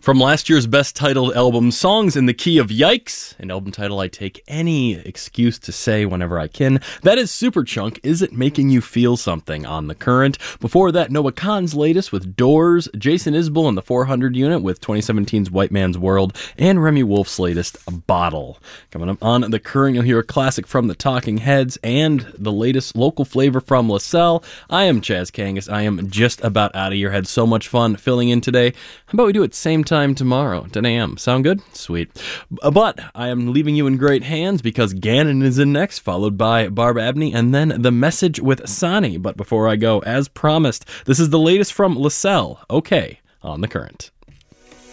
From last year's best titled album, Songs in the Key of Yikes, an album title I take any excuse to say whenever I can, that is Superchunk, Is It Making You Feel Something on The Current. Before that, Noah Kahan's latest with Doors, Jason Isbell and the 400 Unit with 2017's White Man's World, and Remy Wolf's latest, Bottle. Coming up on The Current, you'll hear a classic from the Talking Heads and the latest local flavor from LaSalle. I am Chaz Kangas. I am just about out of your head. So much fun filling in today. How about we do it same time tomorrow, 10 a.m. Sound good? Sweet. But I am leaving you in great hands because Gannon is in next, followed by Barb Abney, and then The Message with Sani. But before I go, as promised, this is the latest from LaSalle. Okay, on The Current.